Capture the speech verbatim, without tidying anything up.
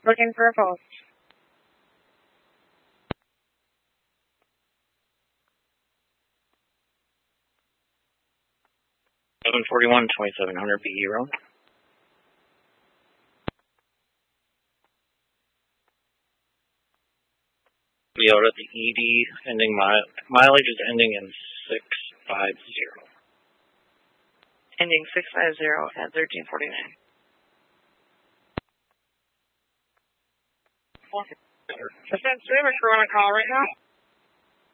Looking for a post. seven forty-one, twenty-seven hundred B E Road. We are at the E D, ending mile, mileage is ending in six five zero. Ending six five zero at thirteen forty-nine. Defense River, we're on a call right now.